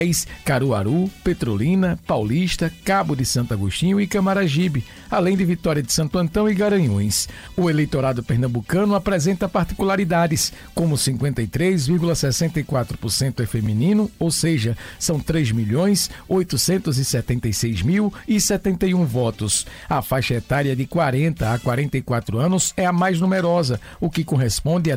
Caruaru, Petrolina, Paulista, Cabo de Santo Agostinho e Camaragibe, além de Vitória de Santo Antão e Garanhuns. O eleitorado pernambucano apresenta particularidades, como 53,64% é feminino, ou seja, são 3.876.071 votos. A faixa etária de 40 a 44 anos é a mais numerosa, o que corresponde a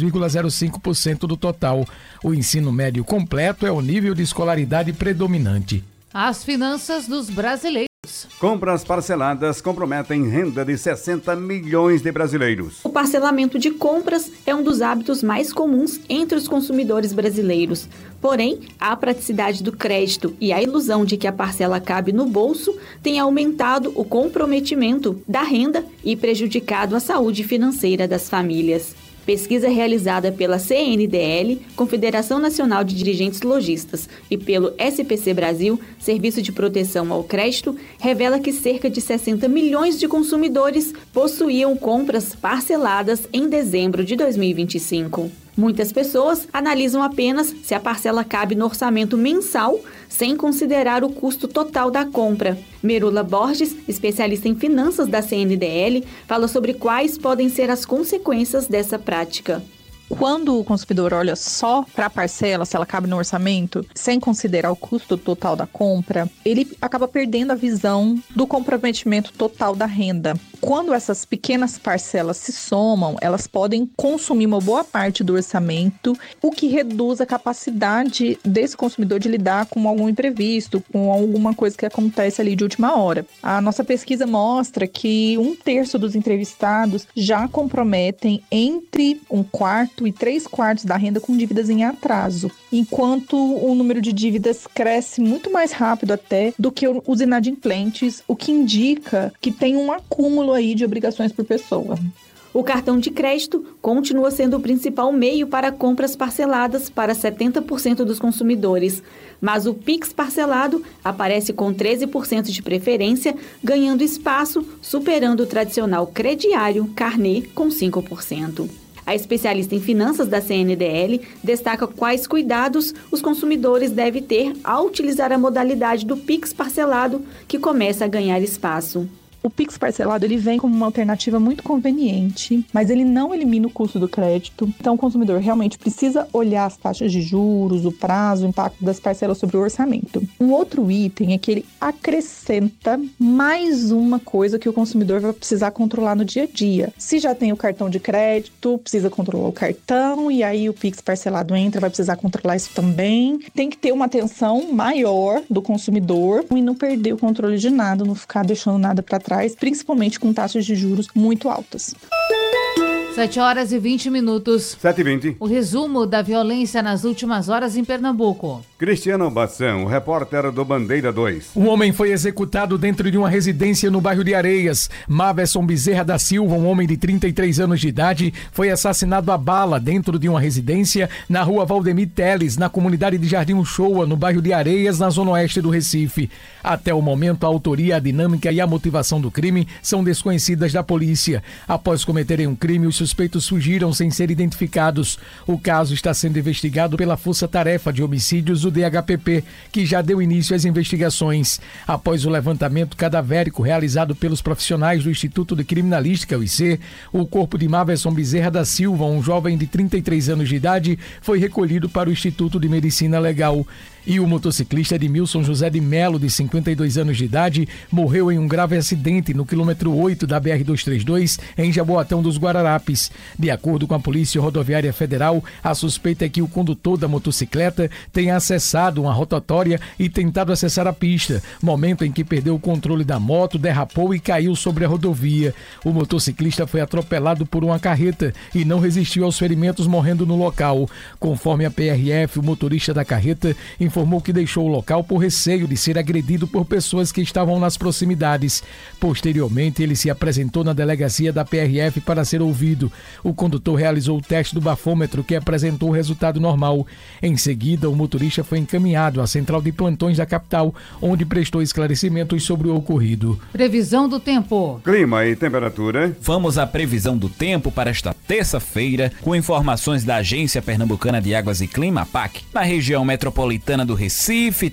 10,05% do total. O ensino médio completo é o nível de escolaridade predominante. As finanças dos brasileiros. Compras parceladas comprometem renda de 60 milhões de brasileiros. O parcelamento de compras é um dos hábitos mais comuns entre os consumidores brasileiros. Porém, a praticidade do crédito e a ilusão de que a parcela cabe no bolso tem aumentado o comprometimento da renda e prejudicado a saúde financeira das famílias. Pesquisa realizada pela CNDL, Confederação Nacional de Dirigentes Lojistas, e pelo SPC Brasil, Serviço de Proteção ao Crédito, revela que cerca de 60 milhões de consumidores possuíam compras parceladas em dezembro de 2025. Muitas pessoas analisam apenas se a parcela cabe no orçamento mensal, sem considerar o custo total da compra. Merula Borges, especialista em finanças da CNDL, fala sobre quais podem ser as consequências dessa prática. Quando o consumidor olha só para a parcela, se ela cabe no orçamento, sem considerar o custo total da compra, ele acaba perdendo a visão do comprometimento total da renda. Quando essas pequenas parcelas se somam, elas podem consumir uma boa parte do orçamento, o que reduz a capacidade desse consumidor de lidar com algum imprevisto, com alguma coisa que acontece ali de última hora. A nossa pesquisa mostra que 1/3 dos entrevistados já comprometem entre 1/4 e 3/4 da renda com dívidas em atraso, enquanto o número de dívidas cresce muito mais rápido até do que os inadimplentes, o que indica que tem um acúmulo aí de obrigações por pessoa. O cartão de crédito continua sendo o principal meio para compras parceladas para 70% dos consumidores, mas o Pix parcelado aparece com 13% de preferência, ganhando espaço, superando o tradicional crediário carnê com 5%. A especialista em finanças da CNDL destaca quais cuidados os consumidores devem ter ao utilizar a modalidade do Pix parcelado, que começa a ganhar espaço. O Pix parcelado ele vem como uma alternativa muito conveniente, mas ele não elimina o custo do crédito. Então o consumidor realmente precisa olhar as taxas de juros, o prazo, o impacto das parcelas sobre o orçamento. Um outro item é que ele acrescenta mais uma coisa que o consumidor vai precisar controlar no dia a dia. Se já tem o cartão de crédito, precisa controlar o cartão, e aí o Pix parcelado entra, vai precisar controlar isso também. Tem que ter uma atenção maior do consumidor e não perder o controle de nada, não ficar deixando nada para trás, principalmente com taxas de juros muito altas. 7h20. 7h20. O resumo da violência nas últimas horas em Pernambuco. Cristiano Bação, repórter do Bandeira 2. Um homem foi executado dentro de uma residência no bairro de Areias. Maverson Bezerra da Silva, um homem de 33 anos de idade, foi assassinado a bala dentro de uma residência na rua Valdemir Teles, na comunidade de Jardim Uchoa, no bairro de Areias, na zona oeste do Recife. Até o momento, a autoria, a dinâmica e a motivação do crime são desconhecidas da polícia. Após cometerem um crime, os suspeitos fugiram sem ser identificados. O caso está sendo investigado pela Força Tarefa de Homicídios do DHPP, que já deu início às investigações. Após o levantamento cadavérico realizado pelos profissionais do Instituto de Criminalística, o IC, o corpo de Maverson Bezerra da Silva, um jovem de 33 anos de idade, foi recolhido para o Instituto de Medicina Legal. E o motociclista Edmilson José de Melo, de 52 anos de idade, morreu em um grave acidente no quilômetro 8 da BR-232, em Jaboatão dos Guararapes. De acordo com a Polícia Rodoviária Federal, a suspeita é que o condutor da motocicleta tenha acessado uma rotatória e tentado acessar a pista, momento em que perdeu o controle da moto, derrapou e caiu sobre a rodovia. O motociclista foi atropelado por uma carreta e não resistiu aos ferimentos, morrendo no local. Conforme a PRF, o motorista da carreta informou que deixou o local por receio de ser agredido por pessoas que estavam nas proximidades. Posteriormente, ele se apresentou na delegacia da PRF para ser ouvido. O condutor realizou o teste do bafômetro, que apresentou o resultado normal. Em seguida, o motorista foi encaminhado à central de plantões da capital, onde prestou esclarecimentos sobre o ocorrido. Previsão do tempo. Clima e temperatura. Vamos à previsão do tempo para esta terça-feira, com informações da Agência Pernambucana de Águas e Clima, APAC, na região metropolitana do Recife,